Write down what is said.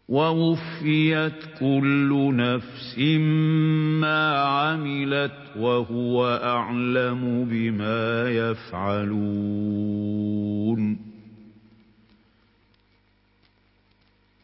وَوُفِّيَتْ كُلُّ نَفْسٍ مَّا عَمِلَتْ وَهُوَ أَعْلَمُ بِمَا يَفْعَلُونَ